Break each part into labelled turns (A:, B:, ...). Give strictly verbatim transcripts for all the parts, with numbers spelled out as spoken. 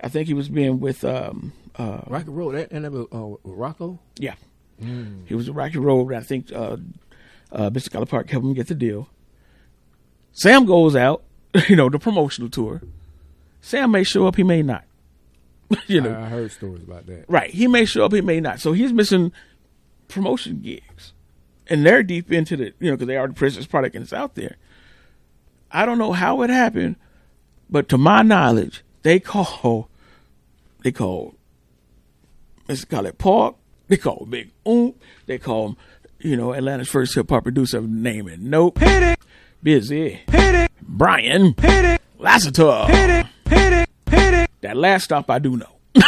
A: I think he was being with um, uh,
B: Rocky Road. That and that was uh, Rocco.
A: Yeah, mm. He was with Rocky Road. I think uh, uh, Mister Skyler Park helped him get the deal. Sam goes out, you know, the promotional tour. Sam may show up, he may not. you know,
B: I heard stories about that.
A: Right, he may show up, he may not. So he's missing promotion gigs, and they're deep into the, you know, because they are the Princess product and it's out there. I don't know how it happened, but to my knowledge, they call, they call Mister Skyler Park, they call Big Oomp, they call him, you know, Atlanta's first hip hop producer, name it. Nope. Hit it. Busy. Hit it. Brian. Hit it. Lassiter. Hit it. Hit it. Hit it. That last stop I do know.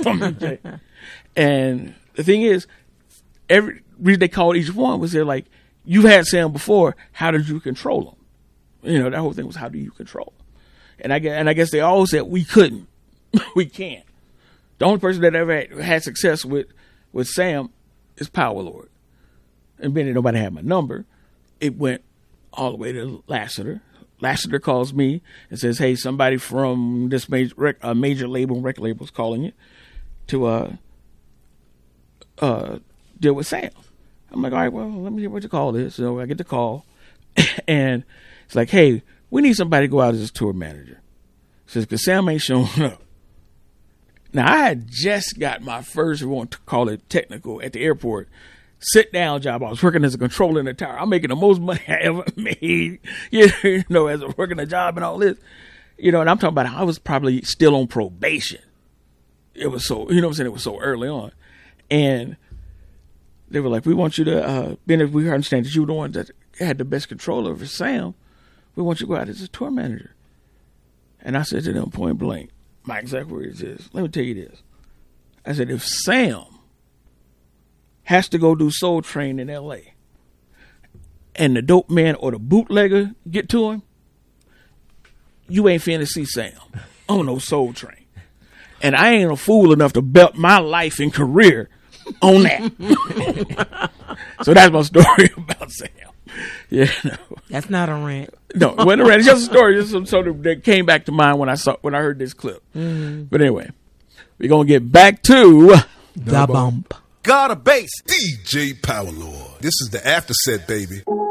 A: And the thing is, every reason they called each one was they're like, you've had Sam before, how did you control him? You know, that whole thing was, how do you control him? And I guess, and I guess they all said, we couldn't. We can't. The only person that ever had, had success with, with Sam is Power Lord. And being that nobody had my number, it went all the way to Lassiter. Lassiter calls me and says, hey, somebody from this major, rec, uh, major label, record label is calling you to uh, uh, deal with Sam. I'm like, all right, well, let me hear what the call is. So I get the call, and it's like, hey, we need somebody to go out as a tour manager. Says, because Sam ain't showing up. Now, I had just got my first, we want to call it technical, at the airport, sit down job. I was working as a controller in the tower. I'm making the most money I ever made, you know, as a working a job and all this. You know, and I'm talking about I was probably still on probation. It was so, you know what I'm saying? It was so early on. And they were like, we want you to, uh, being that we understand that you were the one that had the best control over Sam, we want you to go out as a tour manager. And I said to them point blank, my exact words is, let me tell you this. I said, if Sam has to go do Soul Train in L A and the dope man or the bootlegger get to him, you ain't finna see Sam on no Soul Train. And I ain't a fool enough to bet my life and career on that. So that's my story about Sam. Yeah, no.
C: That's not a rant.
A: No, it wasn't a rant. It's just a story. Just some sort of that came back to mind when I saw when I heard this clip. Mm-hmm. But anyway, we're gonna get back to
C: the bump.
D: God of bass, D J Power Lord. This is the after set, baby.